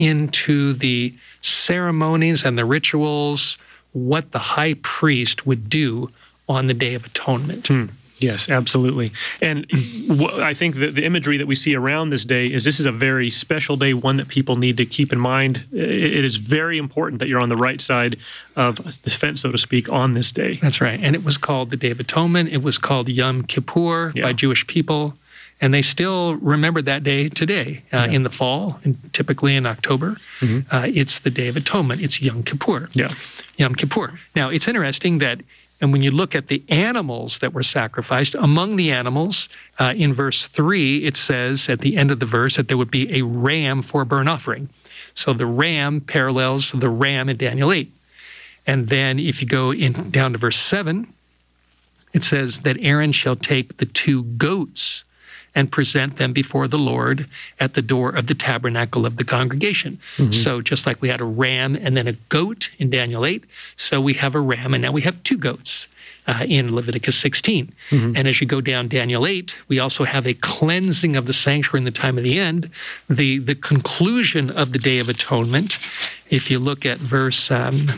into the ceremonies and the rituals, what the high priest would do on the Day of Atonement. Yes, absolutely. And I think that the imagery that we see around this day is this is a very special day, one that people need to keep in mind. It is very important that you're on the right side of the fence, so to speak, on this day. That's right. And it was called the Day of Atonement. It was called Yom Kippur by Jewish people. And they still remember that day today in the fall, and typically in October. It's the Day of Atonement. It's Yom Kippur. Yom Kippur. Now, it's interesting that, and when you look at the animals that were sacrificed, among the animals, in verse 3, it says at the end of the verse that there would be a ram for a burnt offering. So the ram parallels the ram in Daniel 8. And then if you go down to verse 7, it says that Aaron shall take the 2 goats and present them before the Lord at the door of the tabernacle of the congregation. So just like we had a ram and then a goat in Daniel 8, so we have a ram and now we have 2 goats in Leviticus 16. And as you go down Daniel 8, we also have a cleansing of the sanctuary in the time of the end. The conclusion of the Day of Atonement, if you look at verse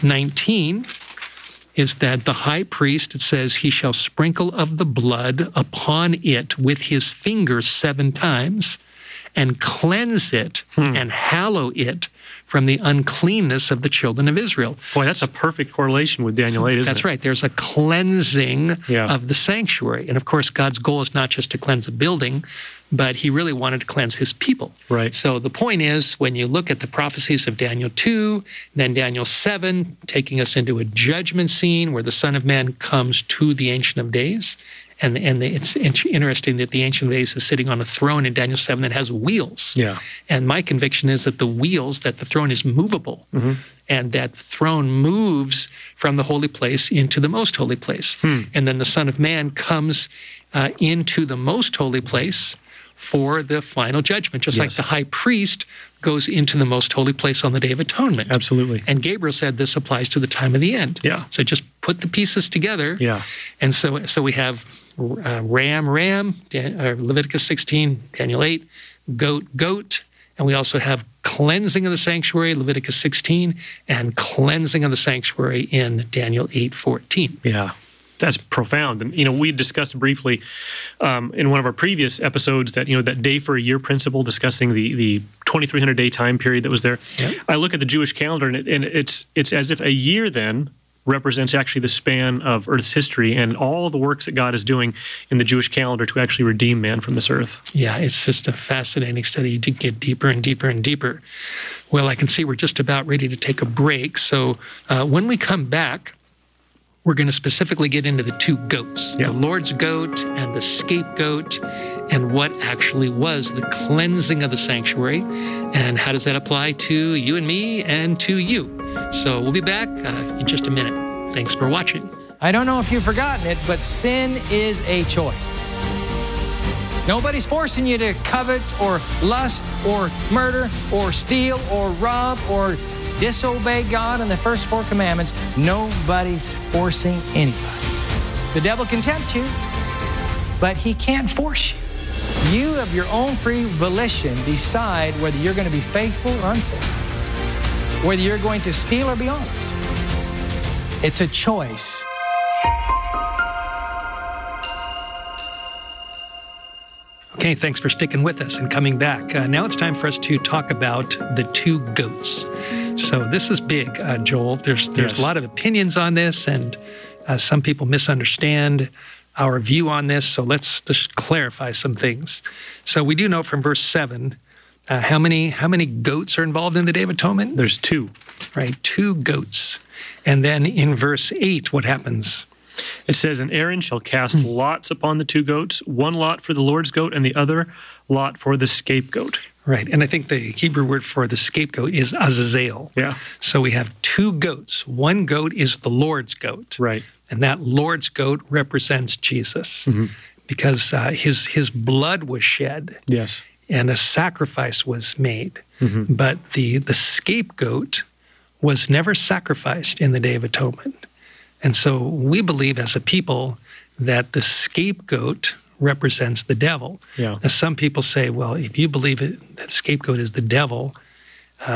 19, is that the high priest, it says, he shall sprinkle of the blood upon it with his fingers 7 times and cleanse it and hallow it from the uncleanness of the children of Israel. Boy, that's a perfect correlation with Daniel 8, isn't it? That's right. There's a cleansing of the sanctuary. And of course, God's goal is not just to cleanse a building, but he really wanted to cleanse his people. Right. So the point is, when you look at the prophecies of Daniel 2, then Daniel 7, taking us into a judgment scene where the Son of Man comes to the Ancient of Days, and it's interesting that the Ancient of Days is sitting on a throne in Daniel 7 that has wheels. And my conviction is that that the throne is movable, and that the throne moves from the holy place into the most holy place. And then the Son of Man comes into the most holy place for the final judgment, just like the high priest goes into the most holy place on the Day of Atonement. Absolutely. And Gabriel said this applies to the time of the end. So just put the pieces together. And so we have ram, Leviticus 16, Daniel 8, goat, and we also have cleansing of the sanctuary, Leviticus 16, and cleansing of the sanctuary in Daniel 8:14. That's profound. And, we discussed briefly in one of our previous episodes that, that day for a year principle, discussing the 2,300-day time period that was there. I look at the Jewish calendar, and it's as if a year then represents actually the span of Earth's history and all the works that God is doing in the Jewish calendar to actually redeem man from this earth. It's just a fascinating study to get deeper and deeper and deeper. Well, I can see we're just about ready to take a break. So when we come back, we're going to specifically get into the 2 goats, the Lord's goat and the scapegoat, and what actually was the cleansing of the sanctuary, and how does that apply to you and me and to you. So we'll be back in just a minute. Thanks for watching. I don't know if you've forgotten it, but sin is a choice. Nobody's forcing you to covet or lust or murder or steal or rob or disobey God in the first 4 commandments. Nobody's forcing anybody. The devil can tempt you, but he can't force you. You, of your own free volition, decide whether you're going to be faithful or unfaithful, whether you're going to steal or be honest. It's a choice. Okay, thanks for sticking with us and coming back. Now it's time for us to talk about the 2 goats. So this is big, Joel. There's a lot of opinions on this, and some people misunderstand our view on this. So let's just clarify some things. So we do know from verse 7, how many goats are involved in the Day of Atonement? There's 2. Right, 2 goats. And then in verse 8, what happens? It says, and Aaron shall cast lots upon the 2 goats, 1 lot for the Lord's goat and the other lot for the scapegoat. Right, and I think the Hebrew word for the scapegoat is Azazel. So we have 2 goats. 1 goat is the Lord's goat. Right. And that Lord's goat represents Jesus, because his blood was shed. And a sacrifice was made. But the scapegoat was never sacrificed in the Day of Atonement. And so we believe as a people that the scapegoat represents the devil. Now, some people say, well, if you believe that scapegoat is the devil,